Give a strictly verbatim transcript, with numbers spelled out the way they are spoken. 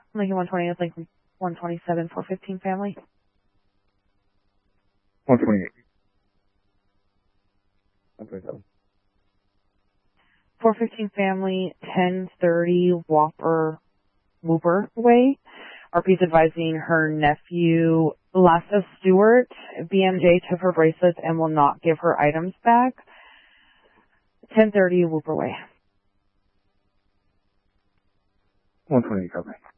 Lincoln one twenty is Lincoln one twenty-seven, four fifteen family. one twenty-eight. one twenty-seven. four fifteen family, ten thirty Whopper, Whooper Way. R P's advising her nephew, Lassa Stewart. B M J took her bracelets and will not give her items back. ten thirty Whooper Way. one twenty-eight, copy.